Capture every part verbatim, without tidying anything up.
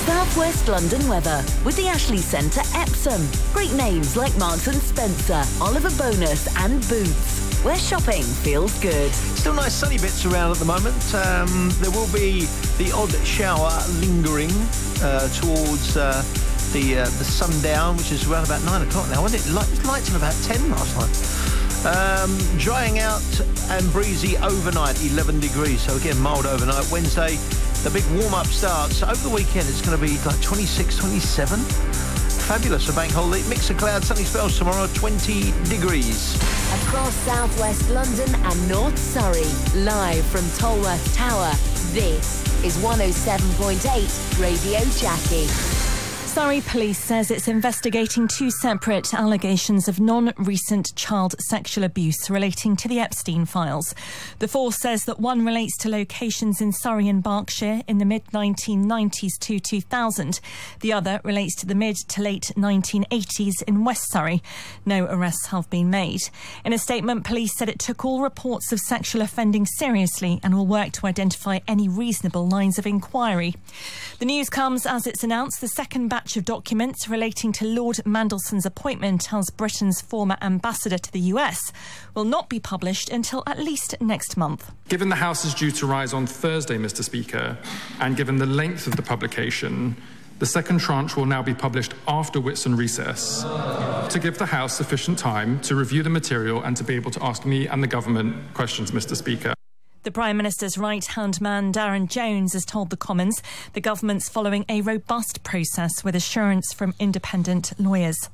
South West London weather with the Ashley Centre Epsom. Great names like Marks and Spencer, Oliver Bonus and Boots, where shopping feels good. Still nice sunny bits around at the moment. Um, there will be the odd shower lingering uh, towards uh, the uh, the sundown, which is around about nine o'clock now, wasn't it? Light, it was light till about ten last night. Um, drying out and breezy overnight, eleven degrees. So again, mild overnight. Wednesday, the big warm-up starts. Over the weekend, it's going to be like twenty-six, twenty-seven. Fabulous, a bank holiday. Mix of clouds, sunny spells tomorrow, twenty degrees. Across South West London and North Surrey, live from Tolworth Tower, this is one oh seven point eight Radio Jackie. Surrey Police says it's investigating two separate allegations of non-recent child sexual abuse relating to the Epstein files. The force says that one relates to locations in Surrey and Berkshire in the mid nineteen nineties to two thousand. The other relates to the mid to late nineteen eighties in West Surrey. No arrests have been made. In a statement, police said it took all reports of sexual offending seriously and will work to identify any reasonable lines of inquiry. The news comes as it's announced the second batch of documents relating to Lord Mandelson's appointment as Britain's former ambassador to the U S will not be published until at least next month. Given the House is due to rise on Thursday, Mr Speaker, and given the length of the publication, the second tranche will now be published after Whitsun recess to give the House sufficient time to review the material and to be able to ask me and the government questions, Mr Speaker. The Prime Minister's right-hand man, Darren Jones, has told the Commons the government's following a robust process with assurance from independent lawyers.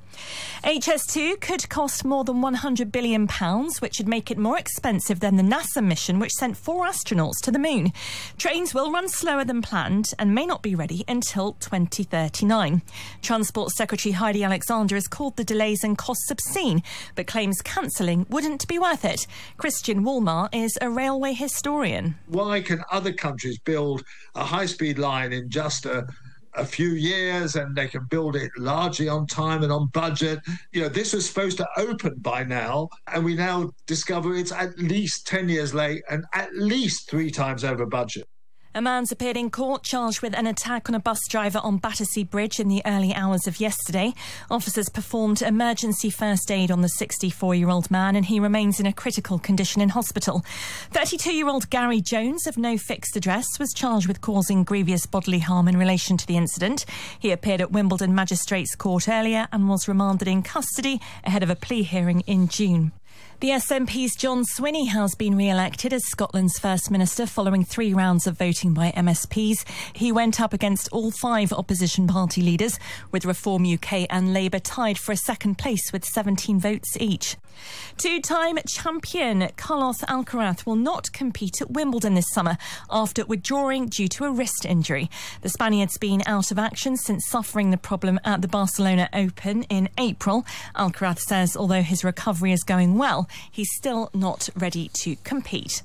H S two could cost more than one hundred billion pounds, which would make it more expensive than the NASA mission, which sent four astronauts to the moon. Trains will run slower than planned and may not be ready until twenty thirty-nine. Transport Secretary Heidi Alexander has called the delays and costs obscene, but claims cancelling wouldn't be worth it. Christian Woolmar is a railway historian. Why can other countries build a high-speed line in just a a few years and they can build it largely on time and on budget? You know, this was supposed to open by now, and we now discover it's at least ten years late and at least three times over budget. A man's appeared in court charged with an attack on a bus driver on Battersea Bridge in the early hours of yesterday. Officers performed emergency first aid on the sixty-four-year-old man and he remains in a critical condition in hospital. thirty-two-year-old Gary Jones, of no fixed address, was charged with causing grievous bodily harm in relation to the incident. He appeared at Wimbledon Magistrates Court earlier and was remanded in custody ahead of a plea hearing in June. The S N P's John Swinney has been re-elected as Scotland's First Minister following three rounds of voting by M S Ps. He went up against all five opposition party leaders, with Reform U K and Labour tied for a second place with seventeen votes each. Two-time champion Carlos Alcaraz will not compete at Wimbledon this summer after withdrawing due to a wrist injury. The Spaniard's been out of action since suffering the problem at the Barcelona Open in April. Alcaraz says although his recovery is going well, he's still not ready to compete.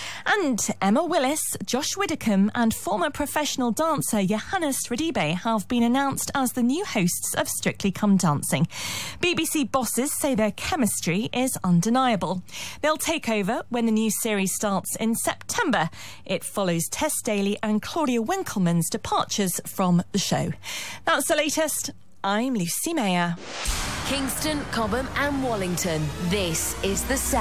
And Emma Willis, Josh Widdicombe and former professional dancer Johannes Radibe have been announced as the new hosts of Strictly Come Dancing. B B C bosses say their chemistry is undeniable. They'll take over when the new series starts in September. It follows Tess Daly and Claudia Winkleman's departures from the show. That's the latest. I'm Lucy Mayer. Kingston, Cobham and Wallington. This is the Sound.